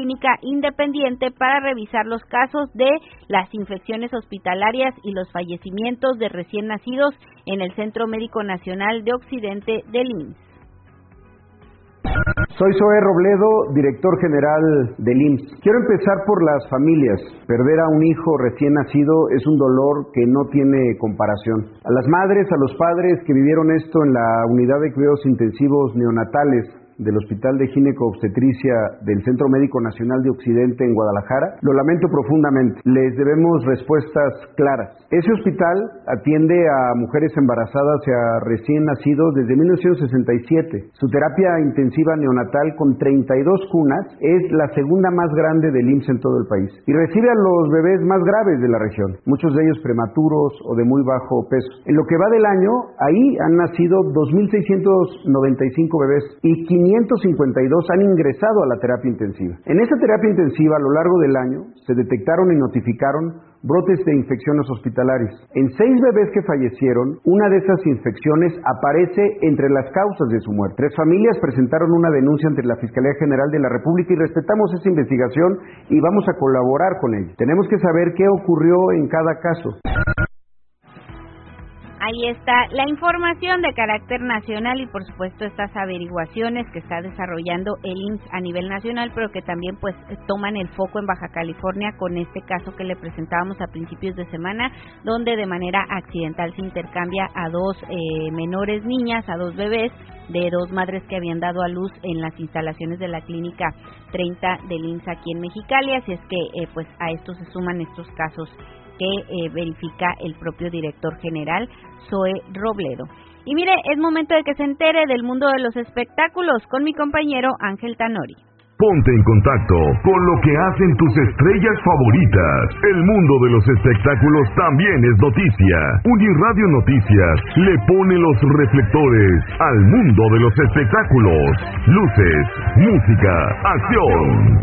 clínica independiente para revisar los casos de las infecciones hospitalarias y los fallecimientos de recién nacidos en el Centro Médico Nacional de Occidente del IMSS. Soy Zoé Robledo, director general del IMSS. Quiero empezar por las familias. Perder a un hijo recién nacido es un dolor que no tiene comparación. A las madres, a los padres que vivieron esto en la unidad de cuidados intensivos neonatales del Hospital de Gineco-Obstetricia del Centro Médico Nacional de Occidente en Guadalajara, lo lamento profundamente. Les debemos respuestas claras. Ese hospital atiende a mujeres embarazadas y a recién nacidos desde 1967. Su terapia intensiva neonatal con 32 cunas es la segunda más grande del IMSS en todo el país y recibe a los bebés más graves de la región, muchos de ellos prematuros o de muy bajo peso. En lo que va del año, ahí han nacido 2.695 bebés y 552 han ingresado a la terapia intensiva. En esa terapia intensiva, a lo largo del año, se detectaron y notificaron brotes de infecciones hospitalarias. En 6 bebés que fallecieron, una de esas infecciones aparece entre las causas de su muerte. 3 familias presentaron una denuncia ante la Fiscalía General de la República y respetamos esa investigación y vamos a colaborar con ella. Tenemos que saber qué ocurrió en cada caso. Ahí está la información de carácter nacional y por supuesto estas averiguaciones que está desarrollando el IMSS a nivel nacional, pero que también pues toman el foco en Baja California con este caso que le presentábamos a principios de semana, donde de manera accidental se intercambia a 2 menores niñas, a 2 bebés de 2 madres que habían dado a luz en las instalaciones de la clínica 30 del IMSS aquí en Mexicali, así es que pues a esto se suman estos casos que verifica el propio director general, Zoé Robledo. Y mire, es momento de que se entere del mundo de los espectáculos con mi compañero Ángel Tanori. Ponte en contacto con lo que hacen tus estrellas favoritas. El mundo de los espectáculos también es noticia. Uniradio Noticias le pone los reflectores al mundo de los espectáculos. Luces, música, acción.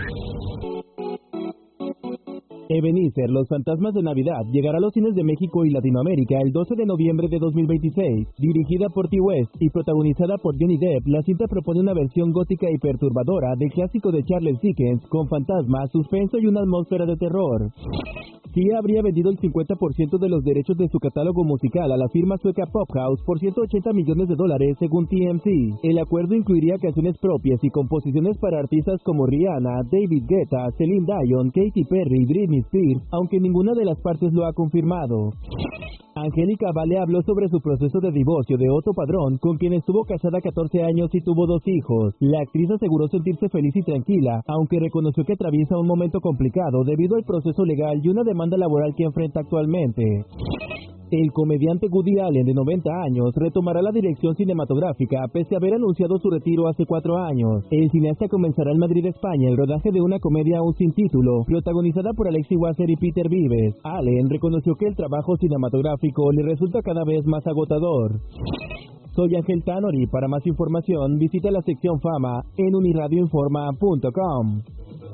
Ebenezer, Los Fantasmas de Navidad, llegará a los cines de México y Latinoamérica el 12 de noviembre de 2026. Dirigida por T. West y protagonizada por Johnny Depp, la cinta propone una versión gótica y perturbadora del clásico de Charles Dickens, con fantasmas, suspenso y una atmósfera de terror. Sia habría vendido el 50% de los derechos de su catálogo musical a la firma sueca Pop House por $180 millones según TMZ. El acuerdo incluiría canciones propias y composiciones para artistas como Rihanna, David Guetta, Celine Dion, Katy Perry y Britney Spears, aunque ninguna de las partes lo ha confirmado. Angélica Vale habló sobre su proceso de divorcio de Otto Padrón, con quien estuvo casada 14 años y tuvo 2 hijos. La actriz aseguró sentirse feliz y tranquila, aunque reconoció que atraviesa un momento complicado debido al proceso legal y una demanda laboral que enfrenta actualmente. El comediante Woody Allen, de 90 años, retomará la dirección cinematográfica pese a haber anunciado su retiro hace 4 años. El cineasta comenzará en Madrid, España, el rodaje de una comedia aún sin título, protagonizada por Alexi Wasser y Peter Vives. Allen reconoció que el trabajo cinematográfico le resulta cada vez más agotador. Soy Ángel Tanori. Para más información, visita la sección Fama en uniradioinforma.com.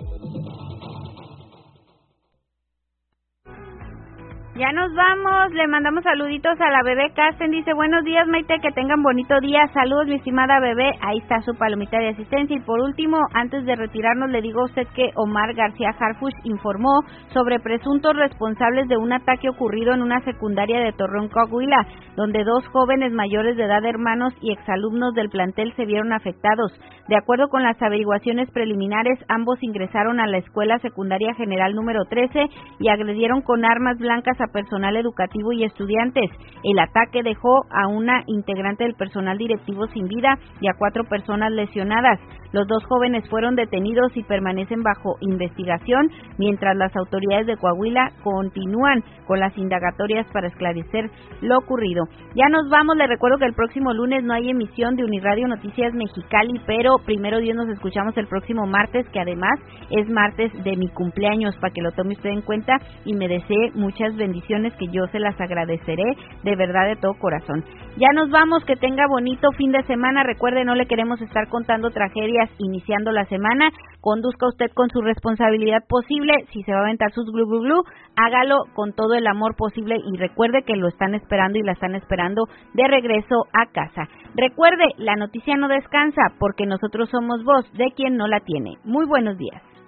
Ya nos vamos, le mandamos saluditos a la bebé Casten, dice buenos días Maite, que tengan bonito día, saludos mi estimada bebé, ahí está su palomita de asistencia. Y por último, antes de retirarnos, le digo a usted que Omar García Harfuch informó sobre presuntos responsables de un ataque ocurrido en una secundaria de Torreón, Coahuila, donde 2 jóvenes mayores de edad, hermanos y exalumnos del plantel, se vieron afectados. De acuerdo con las averiguaciones preliminares, ambos ingresaron a la Escuela Secundaria General número 13 y agredieron con armas blancas a personal educativo y estudiantes. El ataque dejó a una integrante del personal directivo sin vida y a 4 personas lesionadas. Los 2 jóvenes fueron detenidos y permanecen bajo investigación, mientras las autoridades de Coahuila continúan con las indagatorias para esclarecer lo ocurrido. Ya nos vamos, les recuerdo que el próximo lunes no hay emisión de Uniradio Noticias Mexicali, pero primero Dios nos escuchamos el próximo martes, que además es martes de mi cumpleaños, para que lo tome usted en cuenta y me desee muchas bendiciones que yo se las agradeceré de verdad de todo corazón. Ya nos vamos, que tenga bonito fin de semana. Recuerde, no le queremos estar contando tragedias iniciando la semana. Conduzca usted con su responsabilidad posible. Si se va a aventar sus glu glu glu, hágalo con todo el amor posible y recuerde que lo están esperando y la están esperando de regreso a casa. Recuerde, la noticia no descansa porque nosotros somos voz de quien no la tiene. Muy buenos días.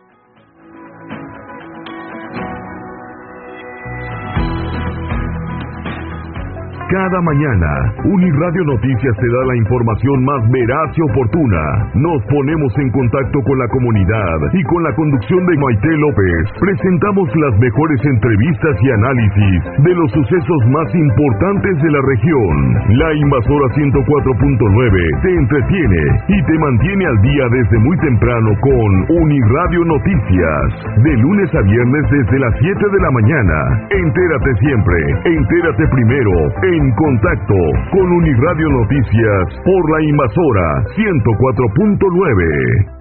Cada mañana, Uniradio Noticias te da la información más veraz y oportuna. Nos ponemos en contacto con la comunidad y con la conducción de Maite López presentamos las mejores entrevistas y análisis de los sucesos más importantes de la región. La Invasora 104.9 te entretiene y te mantiene al día desde muy temprano con Uniradio Noticias, de lunes a viernes desde las 7 de la mañana. Entérate siempre, entérate primero, en contacto con Uniradio Noticias por la Invasora 104.9.